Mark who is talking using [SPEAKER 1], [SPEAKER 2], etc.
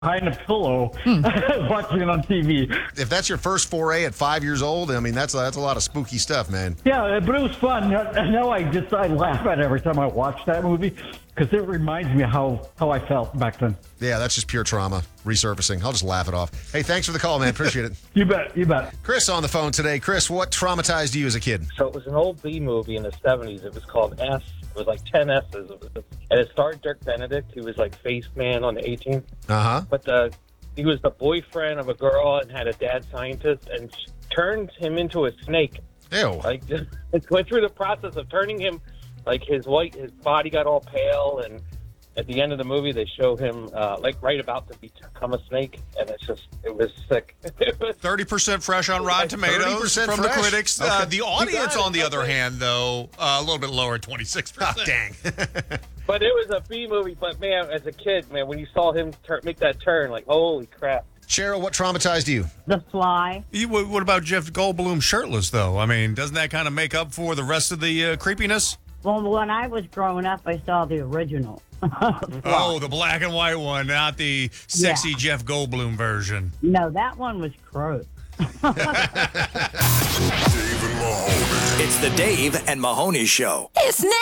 [SPEAKER 1] behind a pillow watching it on TV.
[SPEAKER 2] If that's your first foray at 5 years old, I mean, that's a lot of spooky stuff, man.
[SPEAKER 1] Yeah, but it was fun. Now I laugh at it every time I watch that movie because it reminds me how I felt back then.
[SPEAKER 2] Yeah, that's just pure trauma resurfacing. I'll just laugh it off. Hey, thanks for the call, man. Appreciate it.
[SPEAKER 1] You bet.
[SPEAKER 2] Chris on the phone today. Chris, what traumatized you as a kid?
[SPEAKER 3] So it was an old B movie in the 70s. It was called S. It was like 10 S's. And it starred Dirk Benedict. He was like face man on the 18th.
[SPEAKER 2] Uh-huh.
[SPEAKER 3] But he was the boyfriend of a girl and had a dad scientist and turned him into a snake.
[SPEAKER 2] Ew.
[SPEAKER 3] Like, just went through the process of turning him, like his body got all pale, and at the end of the movie they show him like right about to become a snake, and it was sick. It was
[SPEAKER 4] 30% fresh on Rotten Tomatoes
[SPEAKER 2] 30%
[SPEAKER 4] from
[SPEAKER 2] fresh?
[SPEAKER 4] the critics.
[SPEAKER 2] Okay.
[SPEAKER 4] The audience, on the other hand, though, a little bit lower at 26%.
[SPEAKER 2] Oh, dang.
[SPEAKER 3] But it was a B movie. But man, as a kid, man, when you saw him make that turn, like holy crap.
[SPEAKER 2] Cheryl, what traumatized you?
[SPEAKER 5] The Fly.
[SPEAKER 4] What about Jeff Goldblum shirtless, though? I mean, doesn't that kind of make up for the rest of the creepiness?
[SPEAKER 5] Well, when I was growing up, I saw the original.
[SPEAKER 4] Oh, the black and white one, not the sexy Jeff Goldblum version.
[SPEAKER 5] No, that one was gross.
[SPEAKER 6] Dave and Mahoney.
[SPEAKER 7] It's the Dave and Mahoney Show.
[SPEAKER 8] It's now.